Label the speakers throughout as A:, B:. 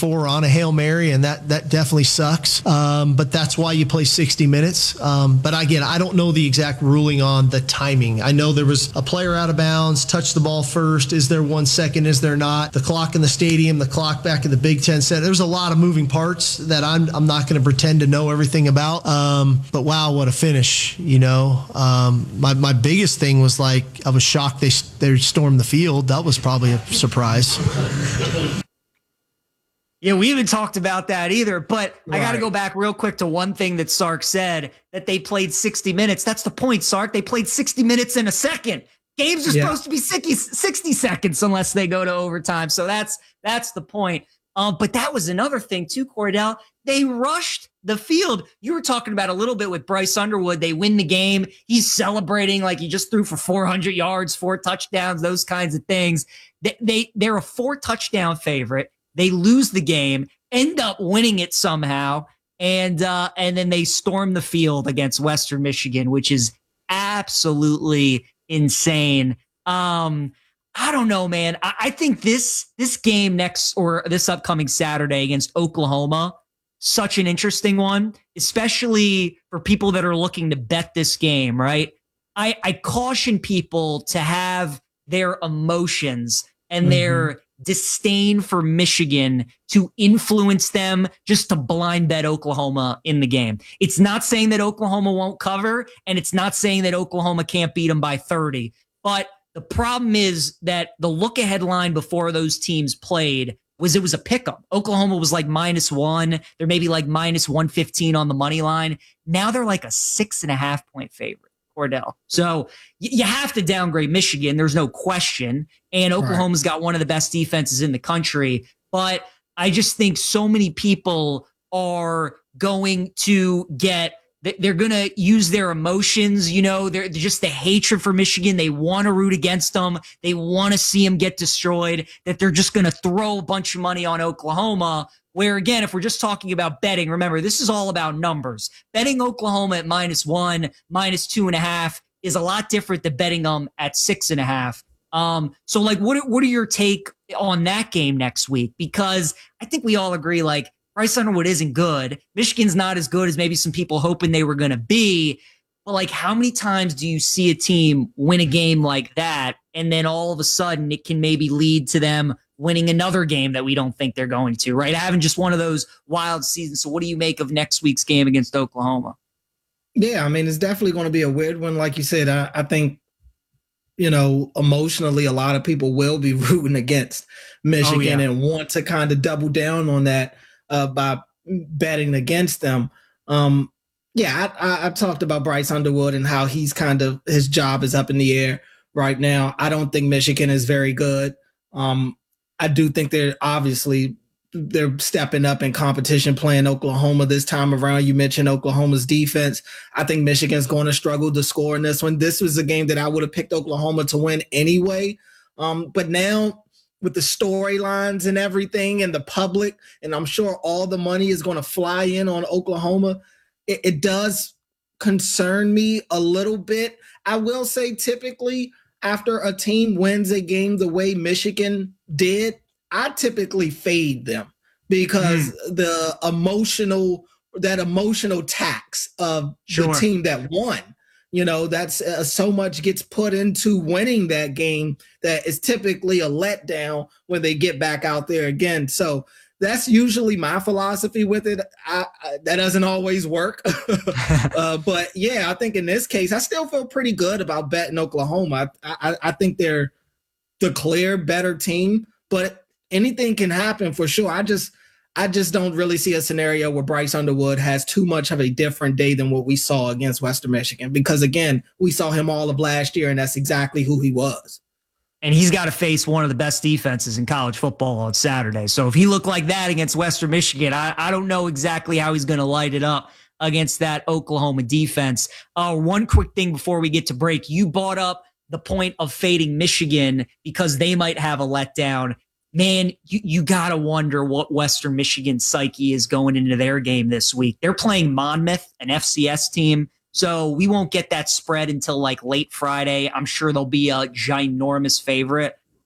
A: 4 on a Hail Mary, and that definitely sucks. But that's why you play 60 minutes. But again, I don't know the exact ruling on the timing. I know there was a player out of bounds, touched the ball first. Is there 1 second? Is there not? The clock in the stadium, the clock back in the Big Ten Center. There's a lot of moving parts that I'm not going to pretend to know everything about. But wow, what a finish! My biggest thing was like I was shocked they stormed the field. That was probably a surprise.
B: Yeah, we haven't talked about that either, but right. I got to go back real quick to one thing that Sark said, that they played 60 minutes. That's the point, Sark. They played 60 minutes in a second. Games are supposed to be 60 seconds unless they go to overtime. So that's the point. But that was another thing too, Cordell. They rushed the field. You were talking about a little bit with Bryce Underwood. They win the game. He's celebrating like he just threw for 400 yards, 4 touchdowns, those kinds of things. They're a 4-touchdown favorite. They lose the game, end up winning it somehow, and then they storm the field against Western Michigan, which is absolutely insane. I don't know, man. I think this game this upcoming Saturday against Oklahoma, such an interesting one, especially for people that are looking to bet this game, right? I caution people to have their emotions and their disdain for Michigan to influence them just to blind bet Oklahoma in the game. It's not saying that Oklahoma won't cover, and it's not saying that Oklahoma can't beat them by 30. But the problem is that the look-ahead line before those teams played was it was a pick'em. Oklahoma was like -1. They're maybe like -115 on the money line. Now they're like a 6.5 point favorite. Cordell. So you have to downgrade Michigan. There's no question. And Oklahoma's got one of the best defenses in the country. But I just think so many people are going to they're going to use their emotions. They're just the hatred for Michigan. They want to root against them. They want to see them get destroyed, that they're just going to throw a bunch of money on Oklahoma. Where, again, if we're just talking about betting, remember, this is all about numbers. Betting Oklahoma at -1, -2.5 is a lot different than betting them at 6.5. So, like, what are your take on that game next week? Because I think we all agree, like, Bryce Underwood isn't good. Michigan's not as good as maybe some people hoping they were going to be. But, like, how many times do you see a team win a game like that, and then all of a sudden it can maybe lead to them winning another game that we don't think they're going to, right? Having just one of those wild seasons. So what do you make of next week's game against Oklahoma?
C: Yeah, I mean, it's definitely going to be a weird one. Like you said, I think, emotionally, a lot of people will be rooting against Michigan and want to kind of double down on that by betting against them. I talked about Bryce Underwood and how his job is up in the air right now. I don't think Michigan is very good. I do think they're stepping up in competition playing Oklahoma this time around. You mentioned Oklahoma's defense. I think Michigan's going to struggle to score in this one. This was a game that I would have picked Oklahoma to win anyway. But now with the storylines and everything and the public, and I'm sure all the money is going to fly in on Oklahoma, it does concern me a little bit. I will say typically after a team wins a game the way Michigan did, I typically fade them because the emotional tax of the team that won, that's so much gets put into winning that game that is typically a letdown when they get back out there again. So that's usually my philosophy with it. That doesn't always work. But yeah, I think in this case, I still feel pretty good about betting Oklahoma. I think they're the clear better team, but anything can happen for sure. I just don't really see a scenario where Bryce Underwood has too much of a different day than what we saw against Western Michigan, because again, we saw him all of last year and that's exactly who he was.
B: And he's got to face one of the best defenses in college football on Saturday. So if he looked like that against Western Michigan, I don't know exactly how he's going to light it up against that Oklahoma defense. One quick thing before we get to break. You brought up the point of fading Michigan because they might have a letdown. Man, you got to wonder what Western Michigan's psyche is going into their game this week. They're playing Monmouth, an FCS team. So we won't get that spread until like late Friday. I'm sure they'll be a ginormous favorite.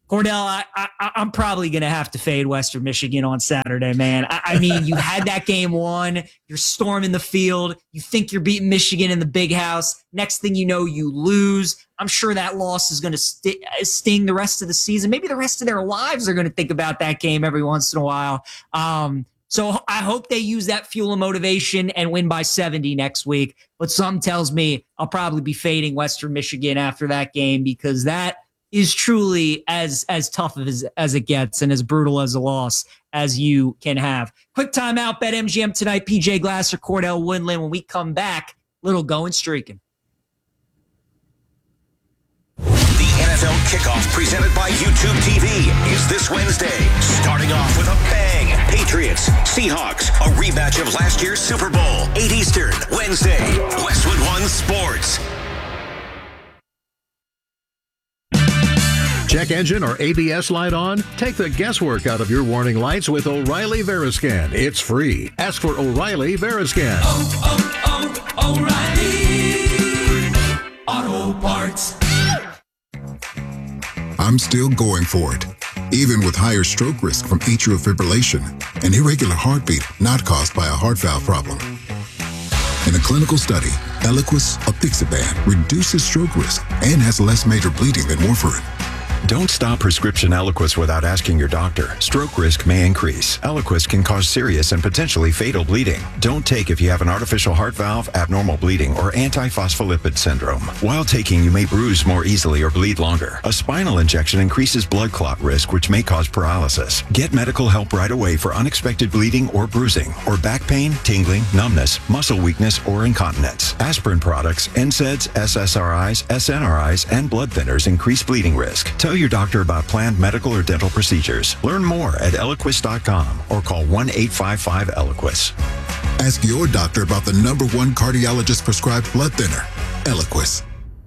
B: Cordell, I'm probably going to have to fade Western Michigan on Saturday, man. I mean, you had that game won. You're storming the field. You think you're beating Michigan in the big house. Next thing you know, you lose. I'm sure that loss is going to sting the rest of the season. Maybe the rest of their lives are going to think about that game every once in a while. So I hope they use that fuel of motivation and win by 70 next week. But something tells me I'll probably be fading Western Michigan after that game, because that is truly as tough as it gets and as brutal as a loss as you can have. Quick timeout, BetMGM tonight. PJ Glasser, Cordell Woodland. When we come back, little going streaking.
D: The NFL kickoff presented by YouTube TV is this Wednesday. Starting off with a bang. Patriots, Seahawks, a rematch of last year's Super Bowl. 8 Eastern, Wednesday. Westwood One Sports.
E: Check engine or ABS light on? Take the guesswork out of your warning lights with O'Reilly Veriscan. It's free. Ask for O'Reilly Veriscan.
F: O'Reilly Auto Parts.
G: I'm still going for it, even with higher stroke risk from atrial fibrillation, an irregular heartbeat not caused by a heart valve problem. In a clinical study, Eliquis apixaban reduces stroke risk and has less major bleeding than warfarin.
H: Don't stop prescription Eliquis without asking your doctor. Stroke risk may increase. Eliquis can cause serious and potentially fatal bleeding. Don't take if you have an artificial heart valve, abnormal bleeding, or antiphospholipid syndrome. While taking, you may bruise more easily or bleed longer. A spinal injection increases blood clot risk, which may cause paralysis. Get medical help right away for unexpected bleeding or bruising, or back pain, tingling, numbness, muscle weakness, or incontinence. Aspirin products, NSAIDs, SSRIs, SNRIs, and blood thinners increase bleeding risk. Tell your doctor about planned medical or dental procedures. Learn more at Eliquis.com or call 1-855-ELIQUIS.
G: Ask your doctor about the #1 cardiologist prescribed blood thinner, Eliquis.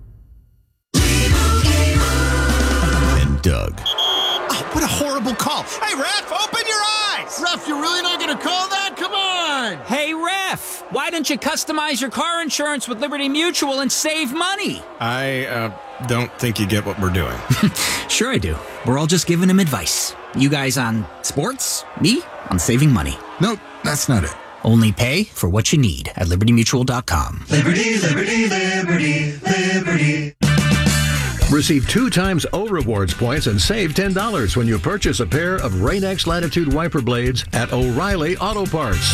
I: And Doug.
J: Oh, what a horrible call. Hey, ref, open your eyes. Ref, you're really not going to call that? Come on.
K: Hey, ref, why don't you customize your car insurance with Liberty Mutual and save money?
I: I don't think you get what we're doing.
K: Sure I do. We're all just giving him advice. You guys on sports, me on saving money.
G: Nope, that's not it.
K: Only pay for what you need at libertymutual.com.
F: Liberty, liberty, liberty, liberty.
E: Receive 2 times O Rewards points and save $10 when you purchase a pair of Rain-X Latitude wiper blades at O'Reilly Auto Parts.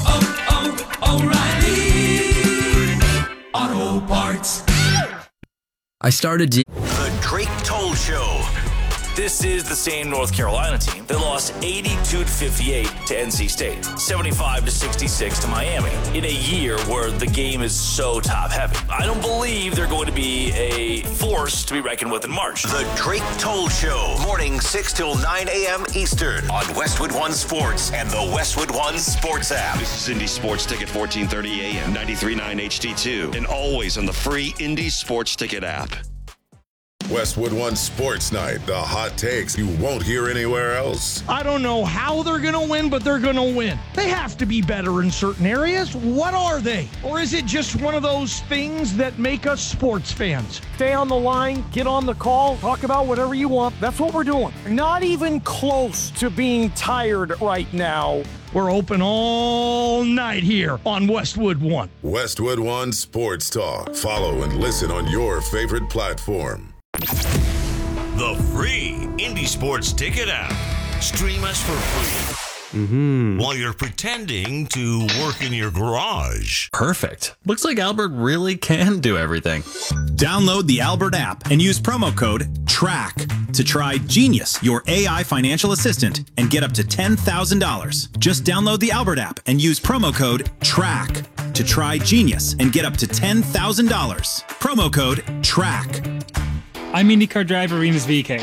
F: O'Reilly Auto Parts.
D: I started the Drake Toll Show.
L: This is the same North Carolina team that lost 82-58 to NC State, 75-66 to Miami, in a year where the game is so top-heavy. I don't believe they're going to be a force to be reckoned with in March.
D: The Drake Toll Show, morning 6 till 9 a.m. Eastern on Westwood One Sports and the Westwood One Sports app.
M: This is Indy Sports Ticket, 1430 a.m., 93.9 HD2, and always on the free Indy Sports Ticket app.
N: Westwood One Sports Night, the hot takes you won't hear anywhere else.
O: I don't know how they're going to win, but they're going to win. They have to be better in certain areas. What are they? Or is it just one of those things that make us sports fans? Stay on the line, get on the call, talk about whatever you want. That's what we're doing. Not even close to being tired right now. We're open all night here on Westwood One.
N: Westwood One Sports Talk. Follow and listen on your favorite platform.
P: The free Indy Sports Ticket app. Stream us for free. While you're pretending to work in your garage.
I: Perfect. Looks like Albert really can do everything. Download the Albert app and use promo code TRACK to try Genius, your AI financial assistant, and get up to $10,000. Just download the Albert app and use promo code TRACK to try Genius and get up to $10,000. Promo code TRACK.
Q: I'm IndyCar driver Rinus VeeKay.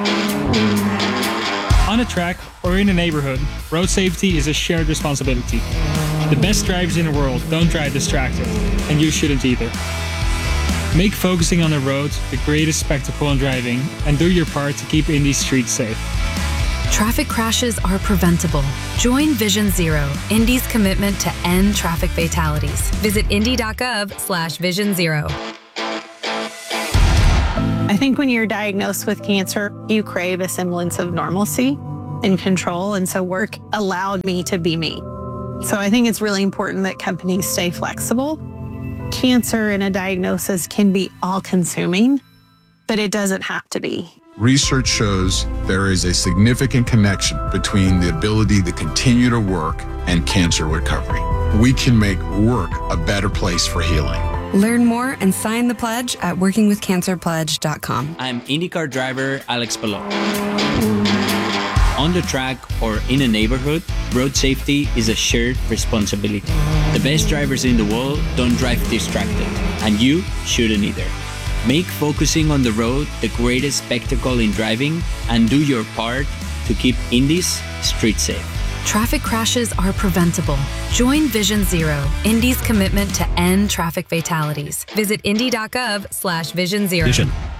Q: On a track or in a neighborhood, road safety is a shared responsibility. The best drivers in the world don't drive distracted, and you shouldn't either. Make focusing on the road the greatest spectacle in driving, and do your part to keep Indy's streets safe.
R: Traffic crashes are preventable. Join Vision Zero, Indy's commitment to end traffic fatalities. Visit indy.gov/Vision Zero.
S: I think when you're diagnosed with cancer, you crave a semblance of normalcy and control. And so work allowed me to be me. So I think it's really important that companies stay flexible. Cancer and a diagnosis can be all-consuming, but it doesn't have to be.
T: Research shows there is a significant connection between the ability to continue to work and cancer recovery. We can make work a better place for healing.
U: Learn more and sign the pledge at workingwithcancerpledge.com.
V: I'm IndyCar driver Alex Palou. On the track or in a neighborhood, road safety is a shared responsibility. The best drivers in the world don't drive distracted, and you shouldn't either. Make focusing on the road the greatest spectacle in driving, and do your part to keep Indy's street safe.
R: Traffic crashes are preventable. Join Vision Zero, Indy's commitment to end traffic fatalities. Visit indy.gov/Vision Zero.
W: Vision.